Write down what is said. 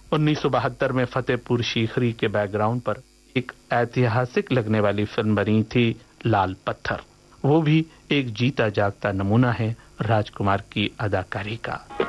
1972 में फतेहपुर सीकरी के बैकग्राउंड पर एक ऐतिहासिक लगने वाली फिल्म बनी थी लाल पत्थर। वो भी एक जीता जागता नमूना है राजकुमार की अदाकारी का।